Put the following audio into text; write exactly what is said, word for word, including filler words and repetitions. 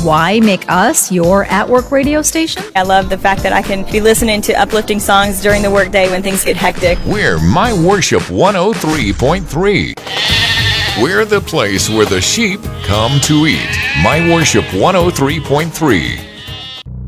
why make us your at-work radio station? I love the fact that I can be listening to uplifting songs during the workday when things get hectic. We're My Worship one oh three point three. We're the place where the sheep come to eat. My Worship one oh three point three.